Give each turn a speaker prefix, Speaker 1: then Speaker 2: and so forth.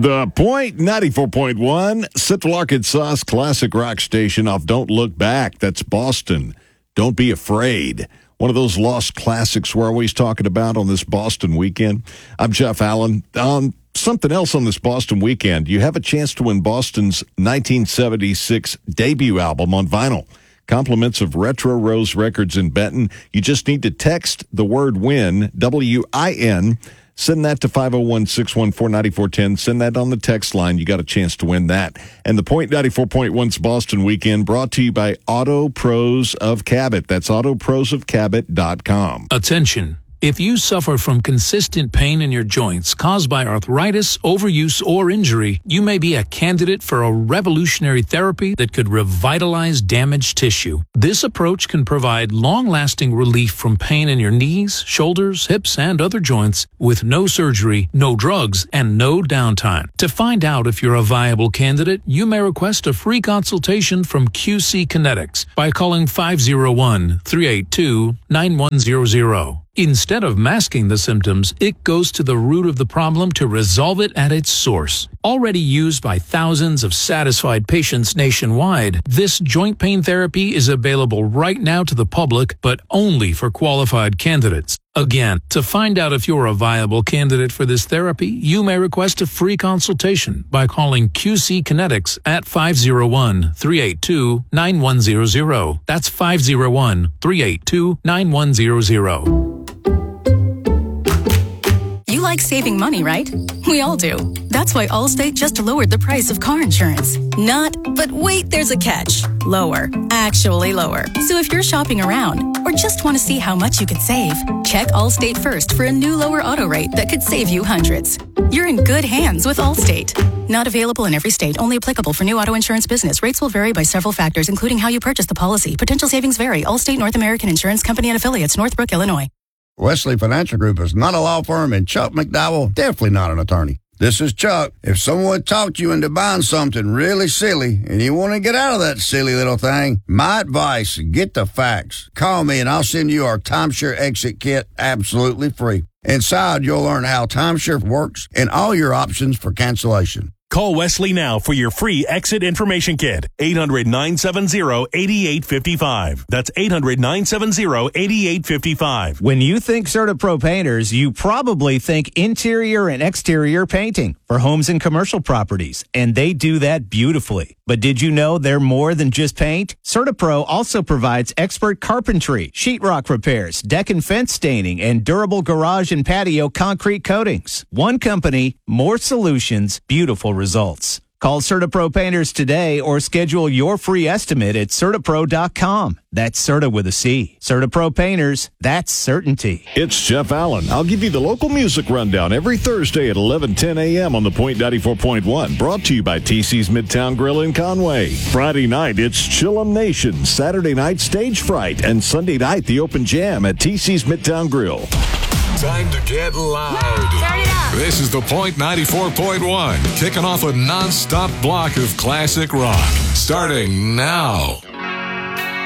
Speaker 1: The Point 94.1, Central Arkansas's classic rock station off Don't Look Back. That's Boston. Don't Be Afraid. One of those lost classics we're always talking about on this Boston weekend. I'm Jeff Allen. Something else on this Boston weekend. You have a chance to win Boston's 1976 debut album on vinyl. Compliments of Retro Rose Records in Benton. You just need to text the word WIN, W-I-N. Send that to 501-614-9410. Send that on the text line. You got a chance to win that. And the Point 94.1's Boston Weekend brought to you by Auto Pros of Cabot. That's autoprosofcabot.com.
Speaker 2: Attention. If you suffer from consistent pain in your joints caused by arthritis, overuse, or injury, you may be a candidate for a revolutionary therapy that could revitalize damaged tissue. This approach can provide long-lasting relief from pain in your knees, shoulders, hips, and other joints with no surgery, no drugs, and no downtime. To find out if you're a viable candidate, you may request a free consultation from QC Kinetics by calling 501-382-9100. Instead of masking the symptoms, it goes to the root of the problem to resolve it at its source. Already used by thousands of satisfied patients nationwide, this joint pain therapy is available right now to the public, but only for qualified candidates. Again, to find out if you're a viable candidate for this therapy, you may request a free consultation by calling QC Kinetics at 501-382-9100. That's 501-382-9100.
Speaker 3: You like saving money, right? We all do. That's why Allstate just lowered the price of car insurance. Not, but wait, there's a catch. Lower. Actually lower. So if you're shopping around or just want to see how much you could save, check Allstate first for a new lower auto rate that could save you hundreds. You're in good hands with Allstate. Not available in every state. Only applicable for new auto insurance business. Rates will vary by several factors, including how you purchase the policy. Potential savings vary. Allstate North American Insurance Company and Affiliates, Northbrook, Illinois.
Speaker 4: Wesley Financial Group is not a law firm, and Chuck McDowell definitely not an attorney. This is Chuck. If someone talked you into buying something really silly and you want to get out of that silly little thing, my advice, get the facts. Call me and I'll send you our timeshare exit kit absolutely free. Inside, you'll learn how timeshare works and all your options for cancellation.
Speaker 5: Call Wesley now for your free exit information kit. 800-970-8855. That's 800-970-8855.
Speaker 6: When you think CertaPro Painters, you probably think interior and exterior painting for homes and commercial properties, and they do that beautifully. But did you know they're more than just paint? CertaPro also provides expert carpentry, sheetrock repairs, deck and fence staining, and durable garage and patio concrete coatings. One company, more solutions, beautiful results. Call CertaPro Painters today or schedule your free estimate at CertaPro.com. That's Certa with a C. CertaPro Painters, that's certainty.
Speaker 1: It's Jeff Allen. I'll give you the local music rundown every Thursday at 11:10 a.m. on the Point 94.1. Brought to you by TC's Midtown Grill in Conway. Friday night, it's Chillum Nation. Saturday night, Stage Fright. And Sunday night, the Open Jam at TC's Midtown Grill.
Speaker 7: Time to get loud.
Speaker 3: Turn it up.
Speaker 7: This is the Point 94.1, kicking off a non-stop block of classic rock. Starting now.